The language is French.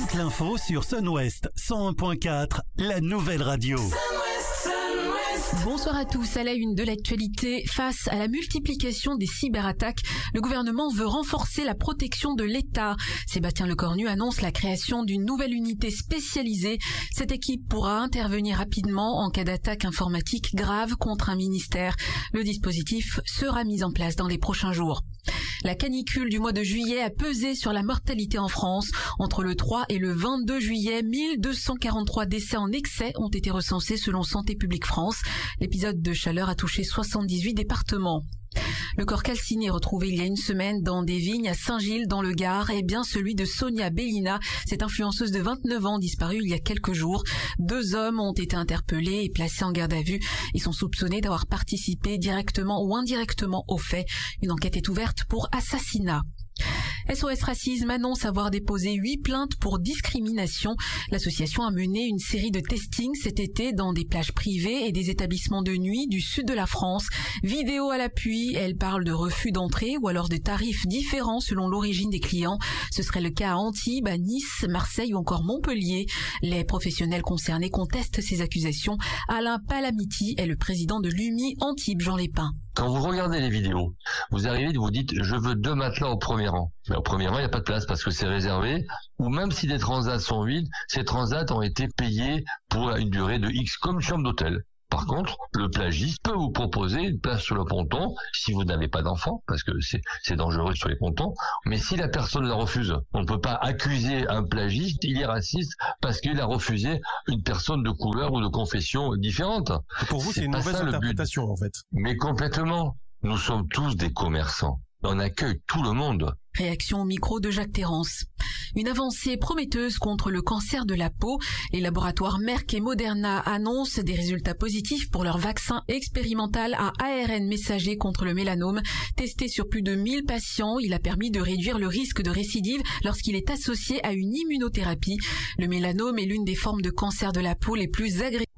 toute l'info sur Sun-Ouest 101.4, la nouvelle radio. Bonsoir à tous. À la une de l'actualité, face à la multiplication des cyberattaques, le gouvernement veut renforcer la protection de l'État. Sébastien Lecornu annonce la création d'une nouvelle unité spécialisée. Cette équipe pourra intervenir rapidement en cas d'attaque informatique grave contre un ministère. Le dispositif sera mis en place dans les prochains jours. La canicule du mois de juillet a pesé sur la mortalité en France. Entre le 3 et le 22 juillet, 1243 décès en excès ont été recensés selon Santé publique France. L'épisode de chaleur a touché 78 départements. Le corps calciné retrouvé il y a une semaine dans des vignes à Saint-Gilles dans le Gard est bien celui de Sonia Bellina, cette influenceuse de 29 ans disparue il y a quelques jours. 2 hommes ont été interpellés et placés en garde à vue. Ils sont soupçonnés d'avoir participé directement ou indirectement aux faits. Une enquête est ouverte pour assassinat. SOS Racisme annonce avoir déposé 8 plaintes pour discrimination. L'association a mené une série de testings cet été dans des plages privées et des établissements de nuit du sud de la France. Vidéo à l'appui, elle parle de refus d'entrée ou alors de tarifs différents selon l'origine des clients. Ce serait le cas à Antibes, à Nice, Marseille ou encore Montpellier. Les professionnels concernés contestent ces accusations. Alain Palamiti est le président de l'UMI Antibes, Jean Lépin. Quand vous regardez les vidéos, vous arrivez et vous dites « je veux 2 matelas au premier rang ». Mais au premier rang, il n'y a pas de place parce que c'est réservé. Ou même si des transats sont vides, ces transats ont été payés pour une durée de X comme chambre d'hôtel. Par contre, le plagiste peut vous proposer une place sur le ponton si vous n'avez pas d'enfant, parce que c'est dangereux sur les pontons. Mais si la personne la refuse, on ne peut pas accuser un plagiste, il est raciste parce qu'il a refusé une personne de couleur ou de confession différente. Pour vous, c'est une mauvaise interprétation, en fait. Mais complètement. Nous sommes tous des commerçants. On accueille tout le monde. Réaction au micro de Jacques Terrance. Une avancée prometteuse contre le cancer de la peau. Les laboratoires Merck et Moderna annoncent des résultats positifs pour leur vaccin expérimental à ARN messager contre le mélanome. Testé sur plus de 1000 patients, il a permis de réduire le risque de récidive lorsqu'il est associé à une immunothérapie. Le mélanome est l'une des formes de cancer de la peau les plus agressives